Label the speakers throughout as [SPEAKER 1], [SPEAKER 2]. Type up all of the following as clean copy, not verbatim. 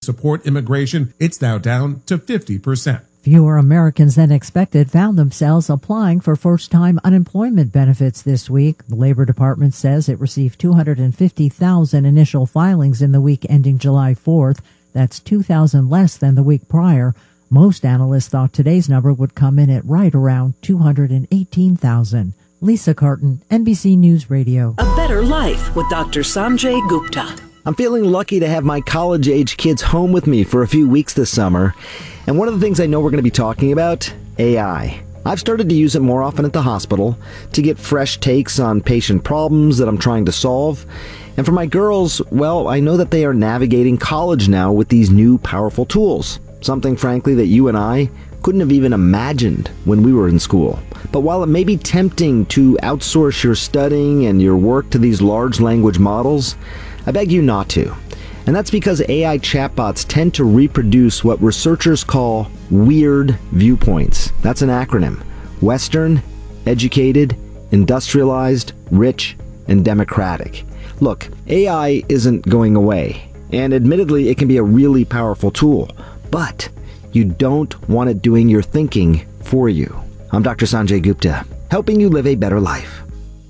[SPEAKER 1] support immigration, it's now down to 50%.
[SPEAKER 2] Fewer Americans than expected found themselves applying for first-time unemployment benefits this week. The Labor Department says it received 250,000 initial filings in the week ending July 4th. That's 2,000 less than the week prior. Most analysts thought today's number would come in at right around 218,000. Lisa Carton, NBC News Radio.
[SPEAKER 3] A Better Life with Dr. Sanjay Gupta.
[SPEAKER 4] I'm feeling lucky to have my college-age kids home with me for a few weeks this summer. And one of the things I know we're going to be talking about, AI. I've started to use it more often at the hospital to get fresh takes on patient problems that I'm trying to solve. And for my girls, well, I know that they are navigating college now with these new powerful tools. Something, frankly, that you and I couldn't have even imagined when we were in school. But while it may be tempting to outsource your studying and your work to these large language models, I beg you not to. And that's because AI chatbots tend to reproduce what researchers call weird viewpoints. That's an acronym. Western, educated, industrialized, rich, and democratic. Look, AI isn't going away. And admittedly, it can be a really powerful tool. But you don't want it doing your thinking for you. I'm Dr. Sanjay Gupta, helping you live a better life.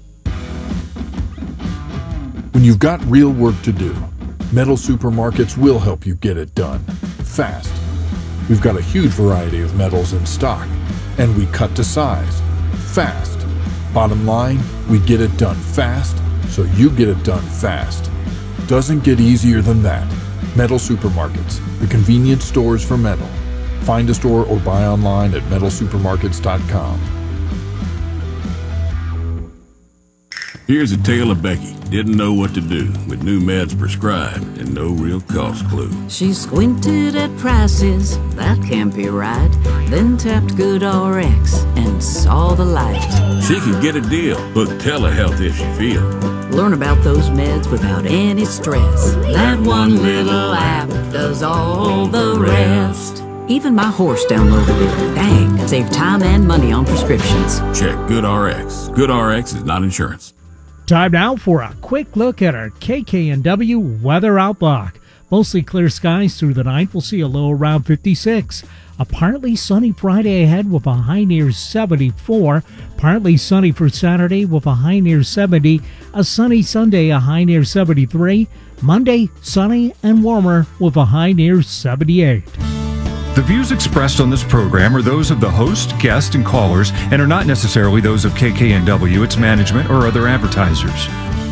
[SPEAKER 5] When you've got real work to do, Metal Supermarkets will help you get it done, fast. We've got a huge variety of metals in stock, and we cut to size, fast. Bottom line, we get it done fast, so you get it done fast. Doesn't get easier than that. Metal Supermarkets, the convenience stores for metal. Find a store or buy online at metalsupermarkets.com.
[SPEAKER 6] Here's a tale of Becky. Didn't know what to do with new meds prescribed and no real cost clue.
[SPEAKER 7] She squinted at prices, that can't be right. Then tapped GoodRx and saw the light.
[SPEAKER 6] She could get a deal. Book telehealth if she feel.
[SPEAKER 7] Learn about those meds without any stress. That one little app does all the rest. Even my horse downloaded it. Dang, save time and money on prescriptions.
[SPEAKER 6] Check GoodRx. GoodRx is not insurance.
[SPEAKER 8] Time now for a quick look at our KKNW weather outlook. Mostly clear skies through the night. We'll see a low around 56. A partly sunny Friday ahead with a high near 74. Partly sunny for Saturday with a high near 70. A sunny Sunday, a high near 73. Monday, sunny and warmer with a high near 78.
[SPEAKER 9] The views expressed on this program are those of the host, guest, and callers and are not necessarily those of KKNW, its management, or other advertisers.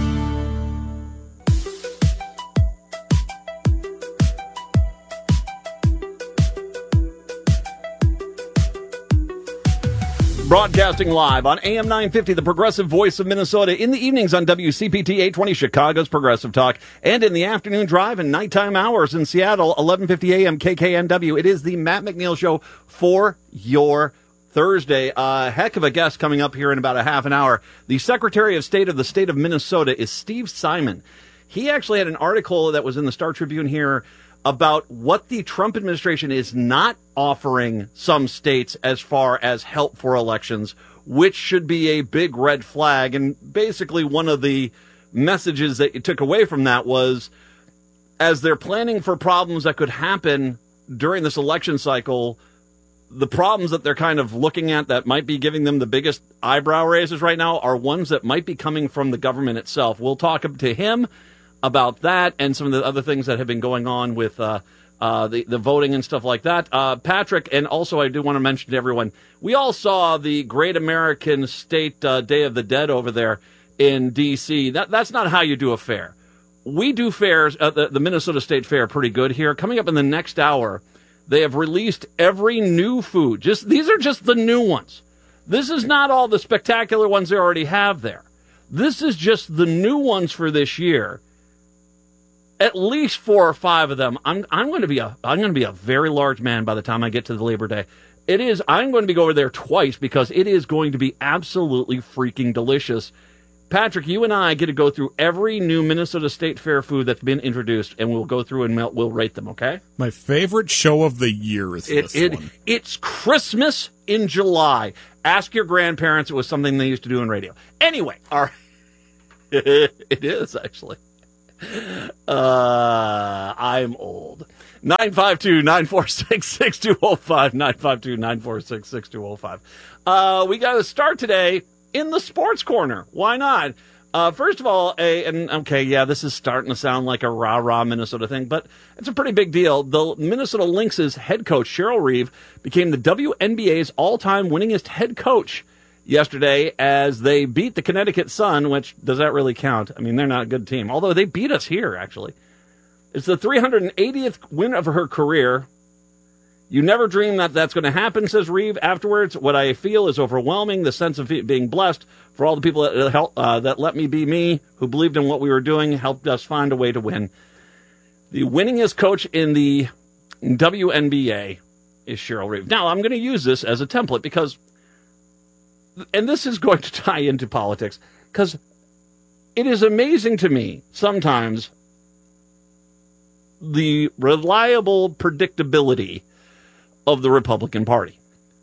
[SPEAKER 10] Broadcasting live on AM 950, the progressive voice of Minnesota, in the evenings on WCPT 820, Chicago's Progressive Talk, and in the afternoon drive and nighttime hours in Seattle, 1150 AM KKNW. It is the Matt McNeil Show for your Thursday. Heck of a guest coming up here in about a half an hour. The Secretary of State of the state of Minnesota is Steve Simon. He actually had an article that was in the Star Tribune here about what the Trump administration is not offering some states as far as help for elections, which should be a big red flag. And basically one of the messages that you took away from that was, as they're planning for problems that could happen during this election cycle, the problems that they're kind of looking at that might be giving them the biggest eyebrow raises right now are ones that might be coming from the government itself. We'll talk to him about that and some of the other things that have been going on with the voting and stuff like that. Patrick, and also I do want to mention to everyone, we all saw the Great American State Day of the Dead over there in D.C. That's not how you do a fair. We do fairs at the Minnesota State Fair pretty good here. Coming up in the next hour, they have released every new food. These are just the new ones. This is not all the spectacular ones they already have there. This is just the new ones for this year. At least 4 or 5 of them. I'm going to be a very large man by the time I get to the Labor Day. I'm going to be over there twice because it is going to be absolutely freaking delicious. Patrick, you and I get to go through every new Minnesota State Fair food that's been introduced, and we'll go through and we'll rate them, okay?
[SPEAKER 11] My favorite show of the year is this one.
[SPEAKER 10] It's Christmas in July. Ask your grandparents. It was something they used to do in radio. Anyway, it is, actually. I'm old. 952-946-6205. 952-946-6205. We got to start today in the sports corner. Why not? First of all, this is starting to sound like a rah-rah Minnesota thing, but it's a pretty big deal. The Minnesota Lynx' head coach, Cheryl Reeve, became the WNBA's all-time winningest head coach yesterday as they beat the Connecticut Sun, which, does that really count? I mean, they're not a good team, although they beat us here, actually. It's the 380th win of her career. You never dream that that's going to happen, says Reeve afterwards. What I feel is overwhelming, the sense of being blessed for all the people that let me be me, who believed in what we were doing, helped us find a way to win. The winningest coach in the WNBA is Cheryl Reeve. Now, I'm going to use this as a template because, and this is going to tie into politics, because it is amazing to me sometimes the reliable predictability of the Republican Party.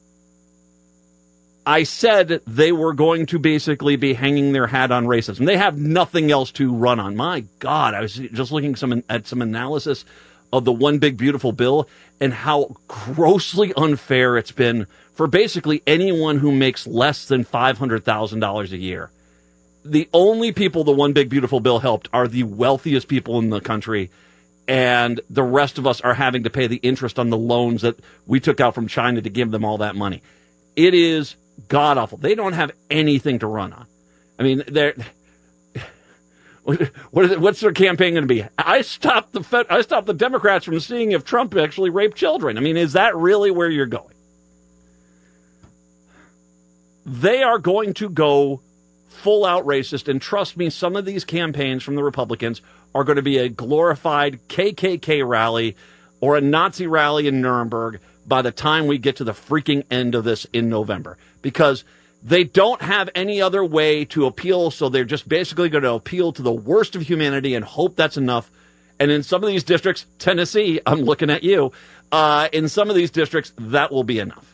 [SPEAKER 10] I said they were going to basically be hanging their hat on racism. They have nothing else to run on. My God, I was just looking at some analysis of the One Big Beautiful Bill and how grossly unfair it's been for basically anyone who makes less than $500,000 a year. The only people the One Big Beautiful Bill helped are the wealthiest people in the country, and the rest of us are having to pay the interest on the loans that we took out from China to give them all that money. It is god-awful. They don't have anything to run on. I mean, what's their campaign going to be? I stopped the Democrats from seeing if Trump actually raped children. I mean, is that really where you're going? They are going to go full-out racist, and trust me, some of these campaigns from the Republicans are going to be a glorified KKK rally or a Nazi rally in Nuremberg by the time we get to the freaking end of this in November, because they don't have any other way to appeal, so they're just basically going to appeal to the worst of humanity and hope that's enough. And in some of these districts, Tennessee, I'm looking at you, in some of these districts, that will be enough.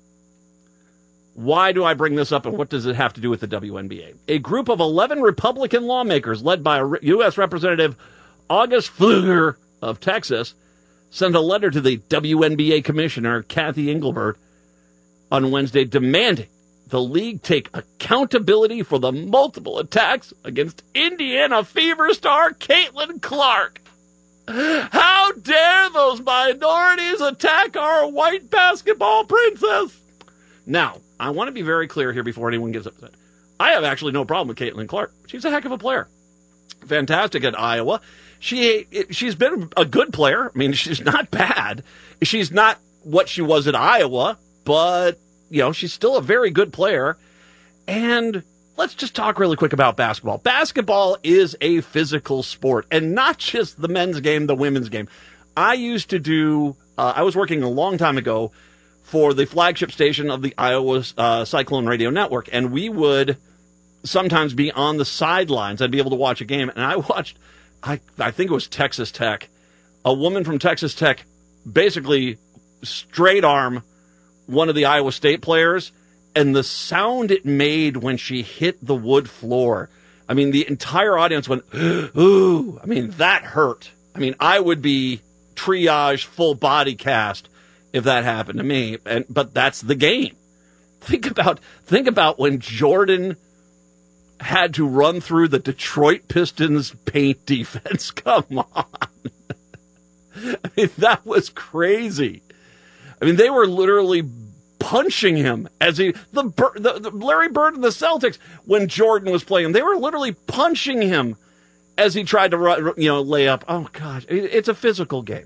[SPEAKER 10] Why do I bring this up, and what does it have to do with the WNBA? A group of 11 Republican lawmakers led by U.S. Representative August Pfluger of Texas sent a letter to the WNBA commissioner, Kathy Engelbert, on Wednesday demanding the league take accountability for the multiple attacks against Indiana Fever star Caitlin Clark. How dare those minorities attack our white basketball princess? Now, I want to be very clear here before anyone gets upset. I have actually no problem with Caitlin Clark. She's a heck of a player. Fantastic at Iowa. She's been a good player. I mean, she's not bad. She's not what she was at Iowa, but, she's still a very good player. And let's just talk really quick about basketball. Basketball is a physical sport, and not just the men's game, the women's game. I used to do, I was working a long time ago for the flagship station of the Iowa Cyclone Radio Network, and we would sometimes be on the sidelines. I'd be able to watch a game, and I watched, I think it was Texas Tech, a woman from Texas Tech basically straight arm one of the Iowa State players, and the sound it made when she hit the wood floor, I mean, the entire audience went, ooh, I mean, that hurt. I mean, I would be triage full body cast if that happened to me, but that's the game. Think about when Jordan had to run through the Detroit Pistons paint defense. Come on. I mean, that was crazy. I mean, they were literally punching him as the Larry Bird and the Celtics, when Jordan was playing, they were literally punching him as he tried to lay up. Oh, gosh. It's a physical game.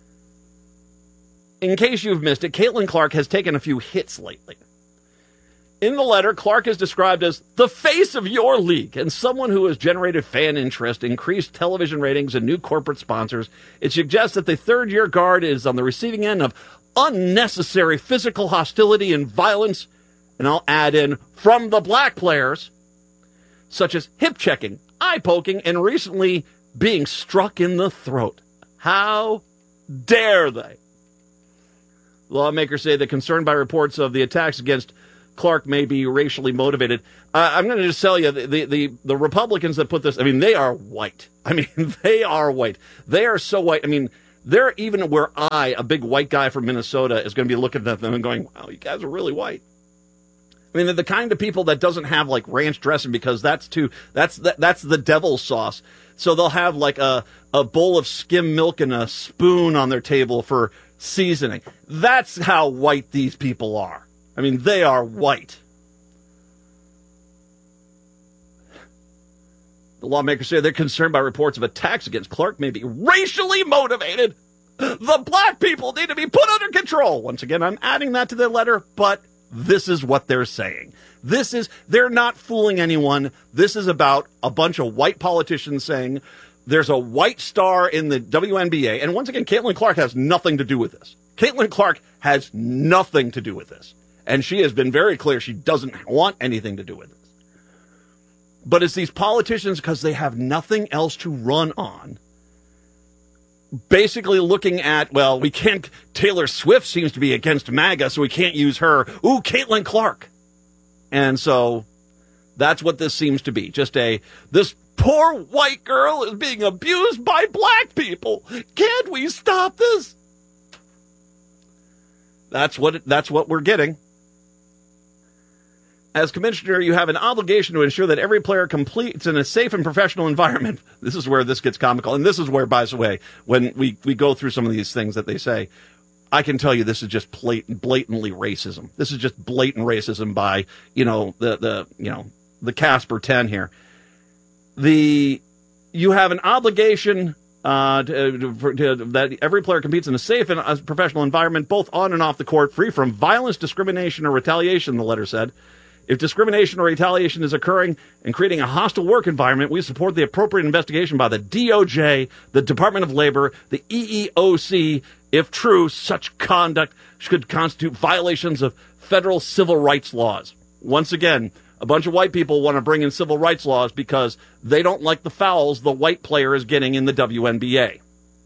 [SPEAKER 10] In case you've missed it, Caitlin Clark has taken a few hits lately. In the letter, Clark is described as the face of your league and someone who has generated fan interest, increased television ratings, and new corporate sponsors. It suggests that the third-year guard is on the receiving end of unnecessary physical hostility and violence, and I'll add in, from the black players, such as hip-checking, eye-poking, and recently being struck in the throat. How dare they? Lawmakers say they're concerned by reports of the attacks against Clark may be racially motivated. I'm going to just tell you, the Republicans that put this, I mean, they are white. I mean, they are white. They are so white. I mean, they're even where a big white guy from Minnesota, is going to be looking at them and going, wow, you guys are really white. I mean, they're the kind of people that doesn't have like ranch dressing, because that's the devil's sauce. So they'll have like a bowl of skim milk and a spoon on their table for seasoning. That's how white these people are. I mean, they are white. The lawmakers say they're concerned by reports of attacks against Clark may be racially motivated. The black people need to be put under control. Once again, I'm adding that to the letter, but this is what they're saying. They're not fooling anyone. This is about a bunch of white politicians saying there's a white star in the WNBA. And once again, Caitlin Clark has nothing to do with this. Caitlin Clark has nothing to do with this. And she has been very clear she doesn't want anything to do with this. But it's these politicians, because they have nothing else to run on, basically looking at, well, we can't, Taylor Swift seems to be against MAGA, so we can't use her. Ooh, Caitlin Clark. And so that's what this seems to be. Just this poor white girl is being abused by black people. Can't we stop this? That's what we're getting. As commissioner, you have an obligation to ensure that every player completes in a safe and professional environment. This is where this gets comical. And this is where, by the way, when we go through some of these things that they say, I can tell you this is just blatantly racism. This is just blatant racism by, the Casper 10 here. You have an obligation that every player competes in a safe and professional environment, both on and off the court, free from violence, discrimination, or retaliation, the letter said. If discrimination or retaliation is occurring and creating a hostile work environment, we support the appropriate investigation by the DOJ, the Department of Labor, the EEOC. If true, such conduct could constitute violations of federal civil rights laws. Once again, a bunch of white people want to bring in civil rights laws because they don't like the fouls the white player is getting in the WNBA.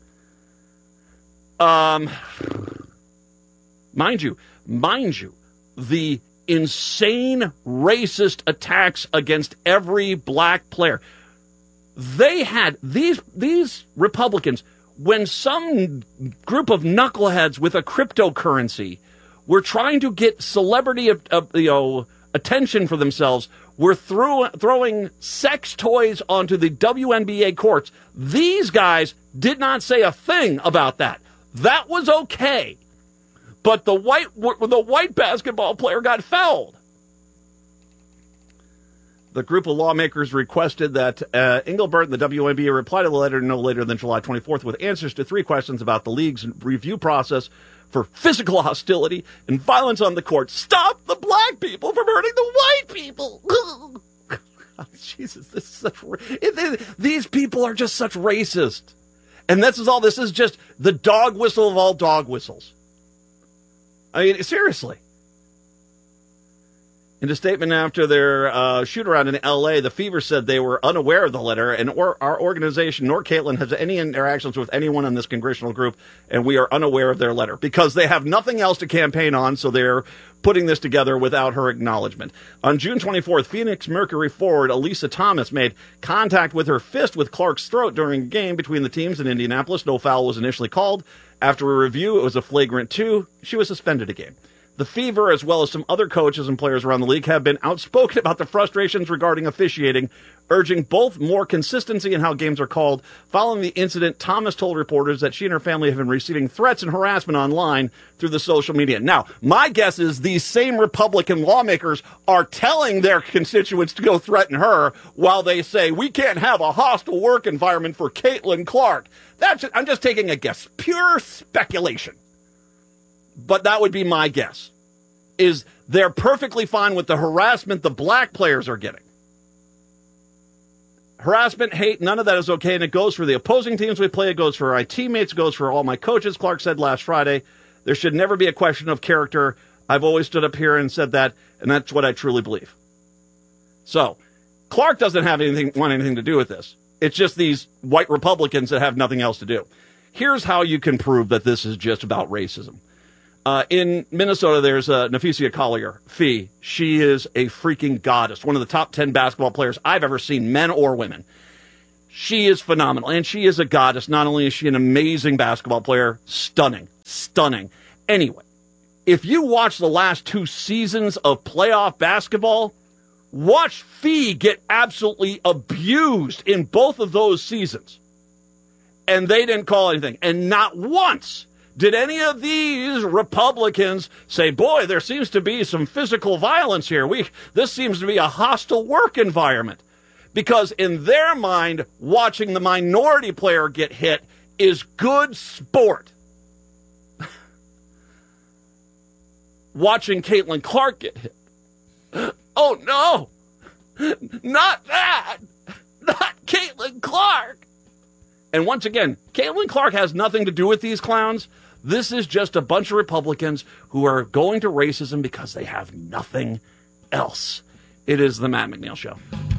[SPEAKER 10] Mind you, the insane racist attacks against every black player. They had these Republicans, when some group of knuckleheads with a cryptocurrency were trying to get celebrity attention for themselves, were throwing sex toys onto the WNBA courts. These guys did not say a thing about that. That was okay. But the white basketball player got fouled. The group of lawmakers requested that Engelbert and the WNBA reply to the letter no later than July 24th with answers to 3 questions about the league's review process for physical hostility and violence on the court. Stop the black people from hurting the white people. Jesus, this is such. These people are just such racist. And this is just the dog whistle of all dog whistles. I mean, seriously. In a statement after their shoot-around in L.A., the Fever said they were unaware of the letter, and our organization, nor Caitlin, has any interactions with anyone in this congressional group, and we are unaware of their letter, because they have nothing else to campaign on, so they're putting this together without her acknowledgement. On June 24th, Phoenix Mercury forward Elisa Thomas made contact with her fist with Clark's throat during a game between the teams in Indianapolis. No foul was initially called. After a review, it was a flagrant 2. She was suspended a game. The Fever, as well as some other coaches and players around the league, have been outspoken about the frustrations regarding officiating, urging both more consistency in how games are called. Following the incident, Thomas told reporters that she and her family have been receiving threats and harassment online through the social media. Now, my guess is these same Republican lawmakers are telling their constituents to go threaten her while they say, we can't have a hostile work environment for Caitlin Clark. I'm just taking a guess. Pure speculation. But that would be my guess, is they're perfectly fine with the harassment the black players are getting. Harassment, hate, none of that is okay, and it goes for the opposing teams we play, it goes for our teammates, it goes for all my coaches. Clark said last Friday, there should never be a question of character. I've always stood up here and said that, and that's what I truly believe. So, Clark doesn't want anything to do with this. It's just these white Republicans that have nothing else to do. Here's how you can prove that this is just about racism. In Minnesota, there's Naphesia Collier, Fee. She is a freaking goddess, one of the top 10 basketball players I've ever seen, men or women. She is phenomenal, and she is a goddess. Not only is she an amazing basketball player, stunning. Anyway, if you watch the last 2 seasons of playoff basketball, watch Fee get absolutely abused in both of those seasons. And they didn't call anything. And not once did any of these Republicans say, boy, there seems to be some physical violence here. This seems to be a hostile work environment. Because in their mind, watching the minority player get hit is good sport. Watching Caitlin Clark get hit. Oh, no. Not that. Not Caitlin Clark. And once again, Caitlin Clark has nothing to do with these clowns. This is just a bunch of Republicans who are going to racism because they have nothing else. It is the Matt McNeil Show.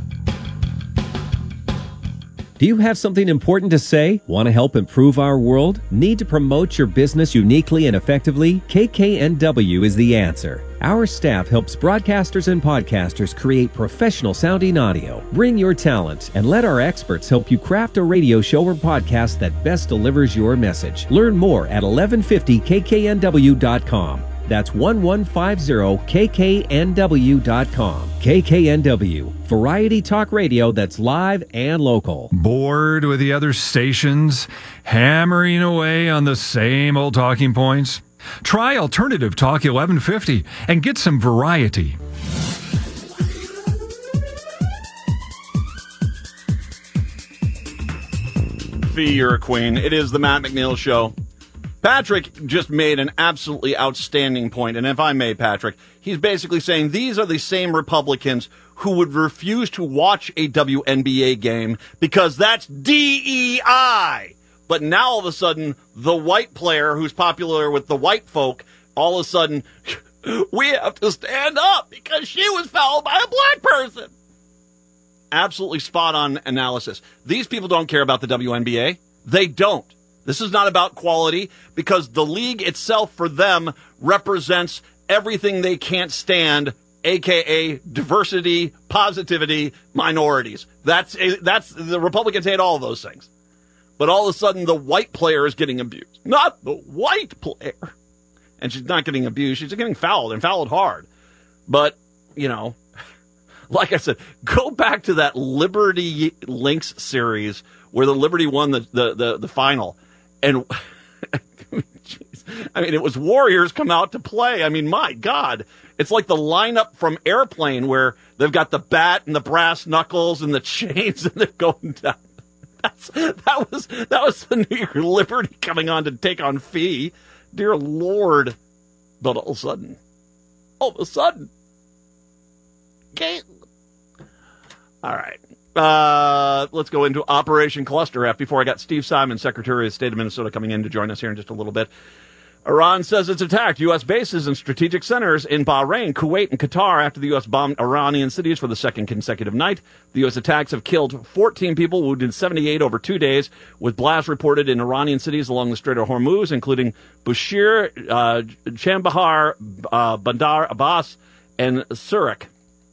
[SPEAKER 12] Do you have something important to say? Want to help improve our world? Need to promote your business uniquely and effectively? KKNW is the answer. Our staff helps broadcasters and podcasters create professional sounding audio. Bring your talent and let our experts help you craft a radio show or podcast that best delivers your message. Learn more at 1150kknw.com. That's 1150kknw.com. KKNW, variety talk radio that's live and local.
[SPEAKER 9] Bored with the other stations, hammering away on the same old talking points? Try Alternative Talk 1150 and get some variety.
[SPEAKER 10] Fee, you're a queen. It is the Matt McNeil Show. Patrick just made an absolutely outstanding point, and if I may, Patrick, he's basically saying these are the same Republicans who would refuse to watch a WNBA game because that's DEI. But now all of a sudden, the white player who's popular with the white folk, all of a sudden, we have to stand up because she was fouled by a black person. Absolutely spot on analysis. These people don't care about the WNBA. They don't. This is not about quality because the league itself for them represents everything they can't stand, a.k.a. diversity, positivity, minorities. That's the Republicans hate all of those things. But all of a sudden, the white player is getting abused. Not the white player. And she's not getting abused. She's getting fouled, and fouled hard. But, you know, like I said, go back to that Liberty Lynx series where the Liberty won the final. And, I mean, it was Warriors come out to play. I mean, my God. It's like the lineup from Airplane where they've got the bat and the brass knuckles and the chains and they're going down. That was the New York Liberty coming on to take on Fee. Dear Lord. But all of a sudden, Caitlin. All right. Let's go into Operation Cluster F before I got Steve Simon, Secretary of State of Minnesota, coming in to join us here in just a little bit. Iran says it's attacked U.S. bases and strategic centers in Bahrain, Kuwait, and Qatar after the U.S. bombed Iranian cities for the second consecutive night. The U.S. attacks have killed 14 people, wounded 78 over 2 days, with blasts reported in Iranian cities along the Strait of Hormuz, including Bushehr, Chandahar, Bandar Abbas, and Surak.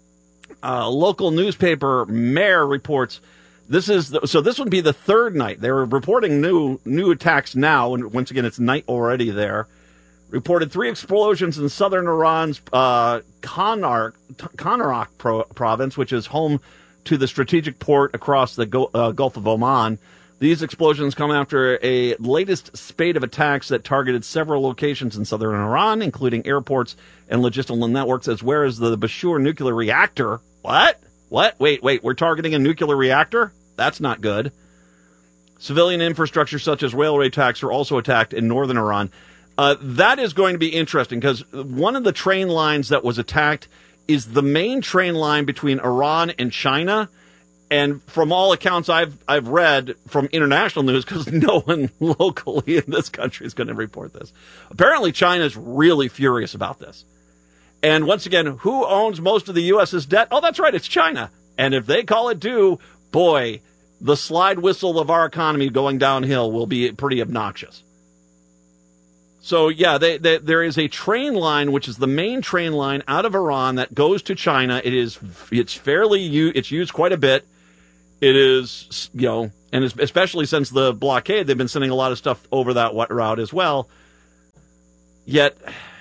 [SPEAKER 10] Local newspaper Mer reports this would be the third night. They were reporting new attacks now, and once again, it's night already there. Reported 3 explosions in southern Iran's Konarak province, which is home to the strategic port across the Gulf of Oman. These explosions come after a latest spate of attacks that targeted several locations in southern Iran, including airports and logistical networks, as well as the Bushehr nuclear reactor. What? Wait, we're targeting a nuclear reactor? That's not good. Civilian infrastructure such as railway tracks are also attacked in northern Iran. That is going to be interesting because one of the train lines that was attacked is the main train line between Iran and China. And from all accounts I've read from international news, because no one locally in this country is going to report this, apparently China's really furious about this. And once again, who owns most of the U.S.'s debt? Oh, that's right, it's China. And if they call it due, boy, the slide whistle of our economy going downhill will be pretty obnoxious. So, yeah, there is a train line, which is the main train line out of Iran that goes to China. It's used quite a bit. It is, and especially since the blockade, they've been sending a lot of stuff over that route as well. Yet,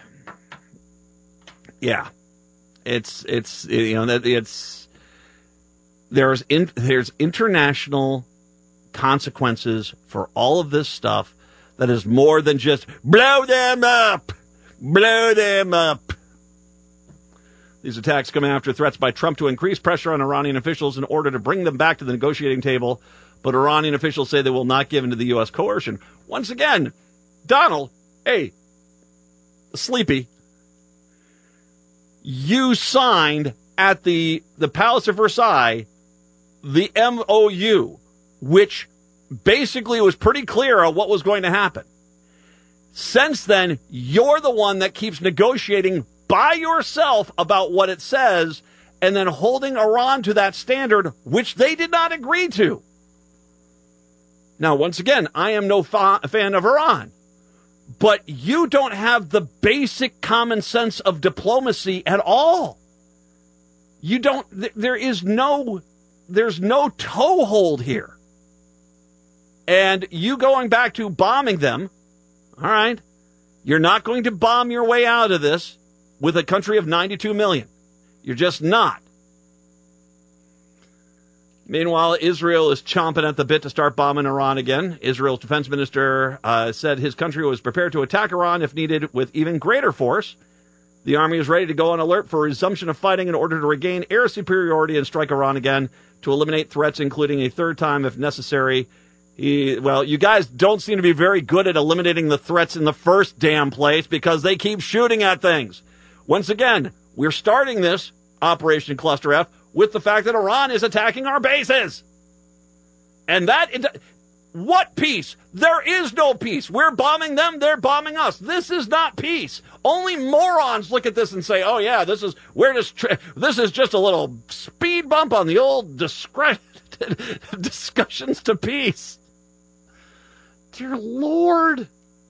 [SPEAKER 10] yeah, there's international consequences for all of this stuff that is more than just blow them up. These attacks come after threats by Trump to increase pressure on Iranian officials in order to bring them back to the negotiating table. But Iranian officials say they will not give in to the U.S. coercion. Once again, Donald, hey, Sleepy, you signed at the Palace of Versailles the MOU, which basically was pretty clear on what was going to happen. Since then, you're the one that keeps negotiating by yourself about what it says and then holding Iran to that standard, which they did not agree to. Now, once again, I am no fan of Iran, but you don't have the basic common sense of diplomacy at all. You don't, there's no toehold here. And you going back to bombing them, all right, you're not going to bomb your way out of this with a country of 92 million. You're just not. Meanwhile, Israel is chomping at the bit to start bombing Iran again. Israel's defense minister said his country was prepared to attack Iran if needed with even greater force. The army is ready to go on alert for resumption of fighting in order to regain air superiority and strike Iran again to eliminate threats, including a third time if necessary. You guys don't seem to be very good at eliminating the threats in the first damn place because they keep shooting at things. Once again, we're starting this Operation Cluster F with the fact that Iran is attacking our bases. And what peace? There is no peace. We're bombing them, they're bombing us. This is not peace. Only morons look at this and say, oh yeah, this is just a little speed bump on the old discussions to peace. Dear Lord.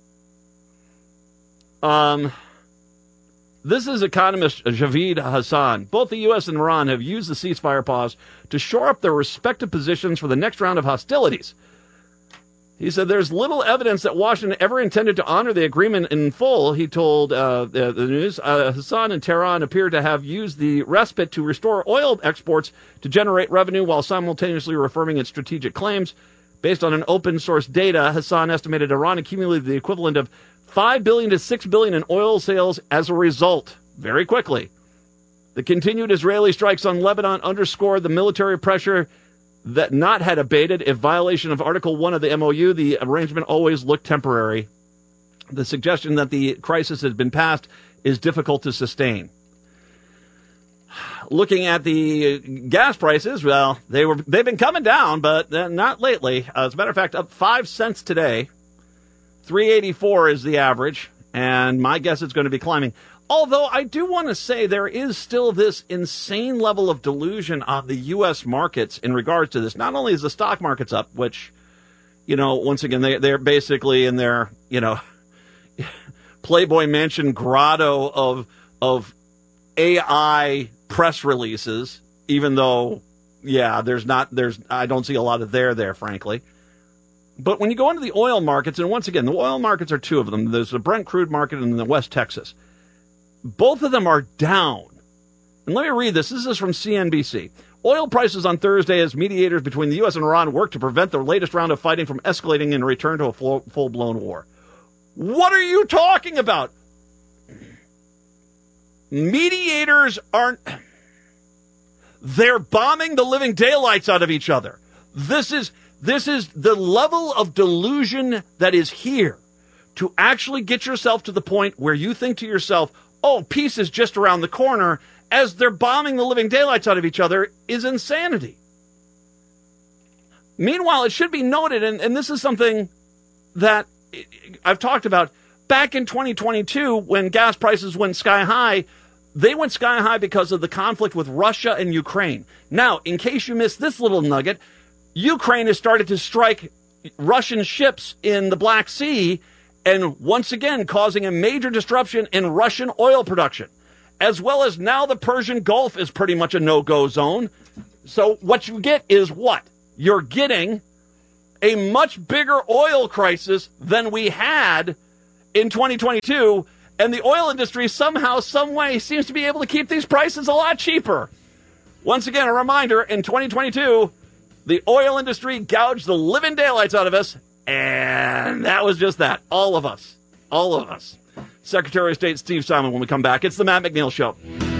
[SPEAKER 10] This is economist Javid Hassan. Both the U.S. and Iran have used the ceasefire pause to shore up their respective positions for the next round of hostilities. He said there's little evidence that Washington ever intended to honor the agreement in full. He told the news Hassan and Tehran appear to have used the respite to restore oil exports to generate revenue while simultaneously reaffirming its strategic claims. Based on an open source data, Hassan estimated Iran accumulated the equivalent of $5 billion to $6 billion in oil sales as a result, very quickly. The continued Israeli strikes on Lebanon underscored the military pressure that not had abated. If violation of Article 1 of the MOU, the arrangement always looked temporary. The suggestion that the crisis has been passed is difficult to sustain. Looking at the gas prices, well, they've been coming down, but not lately. As a matter of fact, up 5 cents today. 3.84 is the average, and my guess it's going to be climbing. Although I do want to say there is still this insane level of delusion on the U.S. markets in regards to this. Not only is the stock markets up, which, once again, they're basically in their, Playboy Mansion grotto of AI press releases, even though, I don't see a lot of there, frankly. But when you go into the oil markets, and once again, the oil markets are two of them. There's the Brent crude market and the West Texas. Both of them are down. And let me read this. This is from CNBC. Oil prices on Thursday as mediators between the U.S. and Iran work to prevent the latest round of fighting from escalating and return to a full-blown war. What are you talking about? Mediators aren't... They're bombing the living daylights out of each other. This is the level of delusion that is here to actually get yourself to the point where you think to yourself, oh, peace is just around the corner, as they're bombing the living daylights out of each other, is insanity. Meanwhile, it should be noted, and this is something that I've talked about, back in 2022, when gas prices went sky high, they went sky high because of the conflict with Russia and Ukraine. Now, in case you missed this little nugget, Ukraine has started to strike Russian ships in the Black Sea, and once again causing a major disruption in Russian oil production, as well as now the Persian Gulf is pretty much a no-go zone. So what you get is what? You're getting a much bigger oil crisis than we had in 2022, and the oil industry somehow, some way, seems to be able to keep these prices a lot cheaper. Once again, a reminder, in 2022, the oil industry gouged the living daylights out of us, and that was just that. All of us. All of us. Secretary of State Steve Simon when we come back. It's the Matt McNeil Show.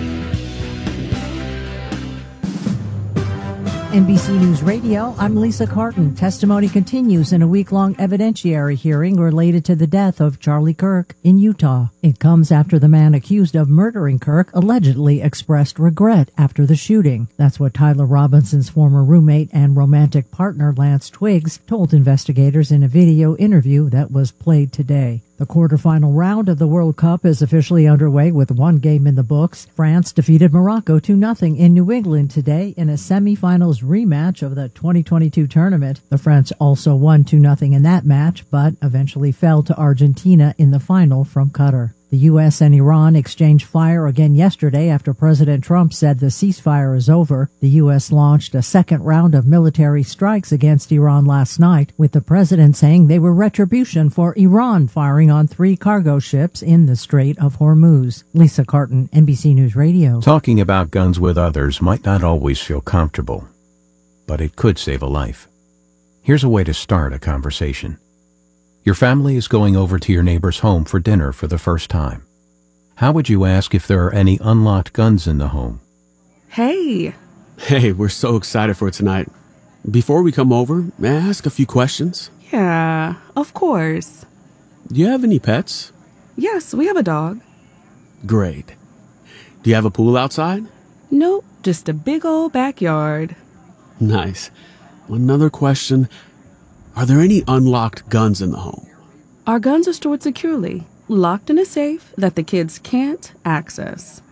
[SPEAKER 2] NBC News Radio, I'm Lisa Carton. Testimony continues in a week-long evidentiary hearing related to the death of Charlie Kirk in Utah. It comes after the man accused of murdering Kirk allegedly expressed regret after the shooting. That's what Tyler Robinson's former roommate and romantic partner Lance Twiggs told investigators in a video interview that was played today. The quarterfinal round of the World Cup is officially underway with one game in the books. France defeated Morocco 2-0 in New England today in a semifinals rematch of the 2022 tournament. The French also won 2-0 in that match, but eventually fell to Argentina in the final from Qatar. The U.S. and Iran exchanged fire again yesterday after President Trump said the ceasefire is over. The U.S. launched a second round of military strikes against Iran last night, with the president saying they were retribution for Iran firing on 3 cargo ships in the Strait of Hormuz. Lisa Carton, NBC News Radio.
[SPEAKER 13] Talking about guns with others might not always feel comfortable, but it could save a life. Here's a way to start a conversation. Your family is going over to your neighbor's home for dinner for the first time. How would you ask if there are any unlocked guns in the home?
[SPEAKER 14] Hey, we're so excited for tonight. Before we come over, may I ask a few questions?
[SPEAKER 15] Yeah, of course.
[SPEAKER 14] Do you have any pets?
[SPEAKER 15] Yes, we have a dog.
[SPEAKER 14] Great. Do you have a pool outside?
[SPEAKER 15] Nope, just a big old backyard.
[SPEAKER 14] Nice. Another question. Are there any unlocked guns in the home?
[SPEAKER 15] Our guns are stored securely, locked in a safe that the kids can't access.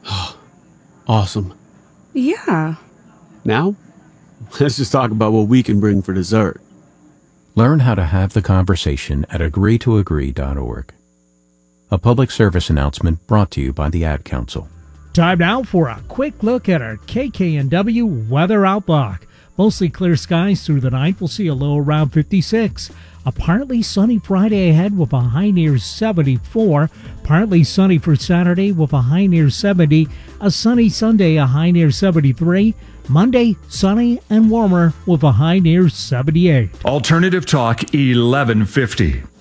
[SPEAKER 14] Awesome.
[SPEAKER 15] Yeah.
[SPEAKER 14] Now, let's just talk about what we can bring for dessert.
[SPEAKER 13] Learn how to have the conversation at agreetoagree.org. A public service announcement brought to you by the Ad Council.
[SPEAKER 8] Time now for a quick look at our KKNW weather outlook. Mostly clear skies through the night. We'll see a low around 56. A partly sunny Friday ahead with a high near 74. Partly sunny for Saturday with a high near 70. A sunny Sunday, a high near 73. Monday, sunny and warmer with a high near 78.
[SPEAKER 9] Alternative Talk 1150.